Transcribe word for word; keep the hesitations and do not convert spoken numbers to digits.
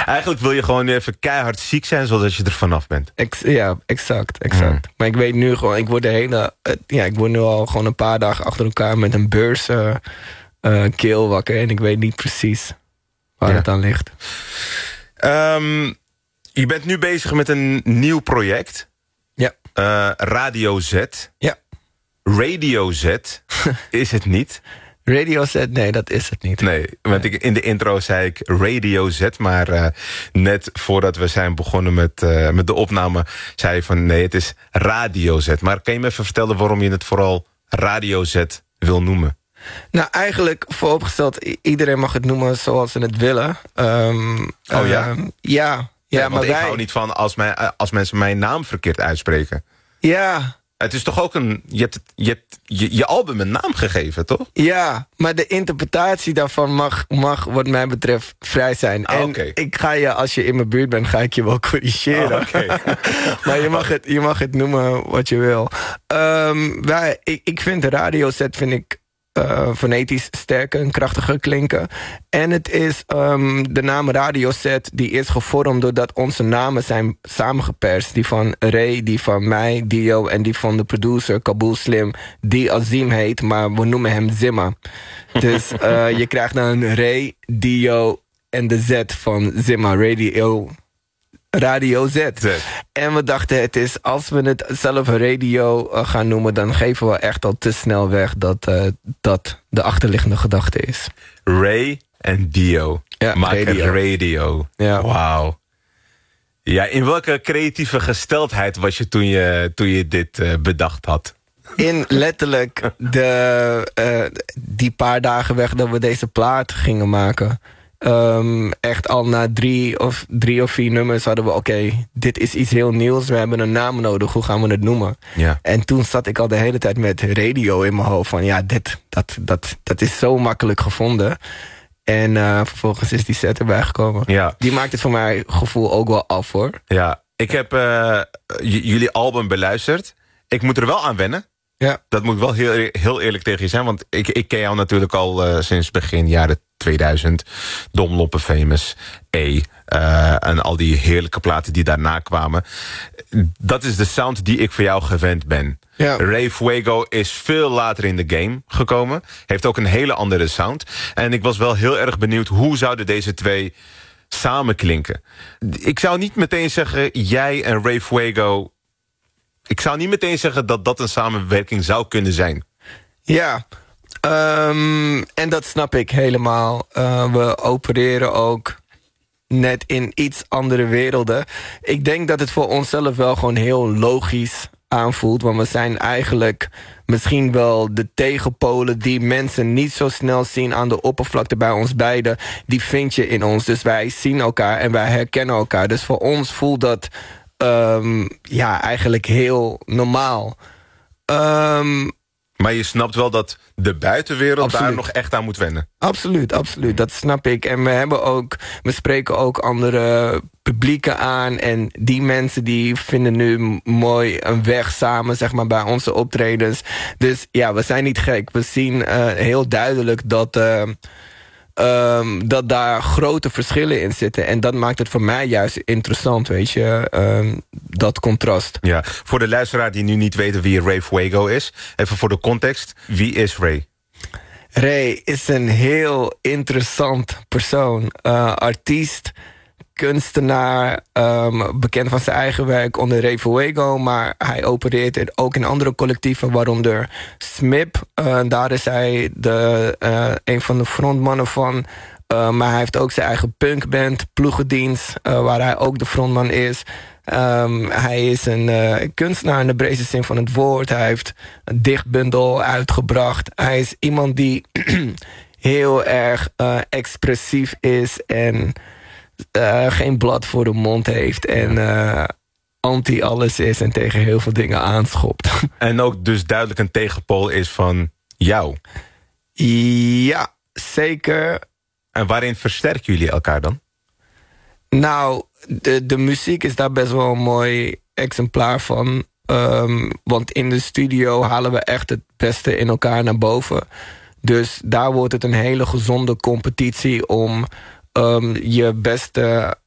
Eigenlijk wil je gewoon even keihard ziek zijn, zodat je er vanaf bent. Ex- ja, exact, exact. Mm. Maar ik weet nu gewoon, ik word de hele... Uh, ja, ik word nu al gewoon een paar dagen achter elkaar met een beurs uh, uh, keel wakker. En ik weet niet precies waar ja. het aan ligt. Um, je bent nu bezig met een nieuw project. Ja. Uh, Radio Z. Ja. Radio Z is het niet. Radio Z, nee, dat is het niet. Nee, want ik, in de intro zei ik Radio Z... maar uh, net voordat we zijn begonnen met, uh, met de opname... zei je van nee, het is Radio Z. Maar kan je me even vertellen waarom je het vooral Radio Z wil noemen? Nou, eigenlijk vooropgesteld, iedereen mag het noemen zoals ze het willen. Um, oh ja? Um, ja. ja nee, maar ik wij... hou niet van als, mijn, als mensen mijn naam verkeerd uitspreken. Ja. Het is toch ook een... Je hebt, het, je, hebt je, je album een naam gegeven, toch? Ja, maar de interpretatie daarvan mag, mag wat mij betreft, vrij zijn. Ah, en okay. ik ga je, als je in mijn buurt bent, ga ik je wel corrigeren. Oh, okay. Maar je mag, het, je mag het noemen wat je wil. Um, wij, ik, ik vind de radioset, vind ik... Uh, fonetisch sterker en krachtiger klinken. En het is um, de naam Radioset, die is gevormd doordat onze namen zijn samengeperst. Die van Ray, die van mij, Dio, en die van de producer Kabul Slim, die Azim heet, maar we noemen hem Zimma. Dus uh, je krijgt dan Ray, Dio en de Z van Zimma, Radio... Radio Z. Z. En we dachten, het is, als we het zelf radio uh, gaan noemen... dan geven we echt al te snel weg dat uh, dat de achterliggende gedachte is. Ray en Dio. Ja, Maak radio. radio. Ja. Wauw. Ja, in welke creatieve gesteldheid was je toen je, toen je dit uh, bedacht had? In letterlijk de, uh, die paar dagen weg dat we deze plaat gingen maken... Um, echt al na drie of, drie of vier nummers hadden we... oké, okay, dit is iets heel nieuws, we hebben een naam nodig, hoe gaan we het noemen? Ja. En toen zat ik al de hele tijd met radio in mijn hoofd... van ja, dit, dat, dat, dat is zo makkelijk gevonden. En uh, vervolgens is die set erbij gekomen. Ja. Die maakt het voor mijn gevoel ook wel af, hoor. Ja, ik heb uh, j- jullie album beluisterd. Ik moet er wel aan wennen. Ja. Dat moet ik wel heel, heel eerlijk tegen je zijn. Want ik, ik ken jou natuurlijk al uh, sinds begin jaren tweeduizend. Domloppen, Famous, E. Uh, en al die heerlijke platen die daarna kwamen. Dat is de sound die ik voor jou gewend ben. Ja. Ray Fuego is veel later in de game gekomen. Heeft ook een hele andere sound. En ik was wel heel erg benieuwd hoe zouden deze twee samen klinken. Ik zou niet meteen zeggen, jij en Ray Fuego... Ik zou niet meteen zeggen dat dat een samenwerking zou kunnen zijn. Ja, um, en dat snap ik helemaal. Uh, we opereren ook net in iets andere werelden. Ik denk dat het voor onszelf wel gewoon heel logisch aanvoelt. Want we zijn eigenlijk misschien wel de tegenpolen... die mensen niet zo snel zien aan de oppervlakte bij ons beiden. Die vind je in ons. Dus wij zien elkaar en wij herkennen elkaar. Dus voor ons voelt dat... Um, ja, eigenlijk heel normaal. Um, maar je snapt wel dat de buitenwereld absoluut. daar nog echt aan moet wennen. Absoluut, absoluut. Dat snap ik. En we hebben ook, we spreken ook andere publieken aan. En die mensen die vinden nu mooi een weg samen, zeg maar, bij onze optredens. Dus ja, we zijn niet gek. We zien uh, heel duidelijk dat... Uh, Um, dat daar grote verschillen in zitten. En dat maakt het voor mij juist interessant, weet je. Um, dat contrast. Ja, voor de luisteraar die nu niet weten wie Ray Fuego is. Even voor de context. Wie is Ray? Ray is een heel interessant persoon. Uh, artiest, kunstenaar, um, bekend van zijn eigen werk onder Ray Fuego, maar hij opereert ook in andere collectieven, waaronder Smip. Uh, daar is hij de, uh, een van de frontmannen van. Uh, maar hij heeft ook zijn eigen punkband, Ploegendienst, uh, waar hij ook de frontman is. Um, hij is een uh, kunstenaar in de breedste zin van het woord. Hij heeft een dichtbundel uitgebracht. Hij is iemand die heel erg uh, expressief is en Uh, geen blad voor de mond heeft en uh, anti alles is en tegen heel veel dingen aanschopt. En ook dus duidelijk een tegenpool is van jou. Ja, zeker. En waarin versterken jullie elkaar dan? Nou, de, de muziek is daar best wel een mooi exemplaar van. Um, want in de studio halen we echt het beste in elkaar naar boven. Dus daar wordt het een hele gezonde competitie om... Um, je beste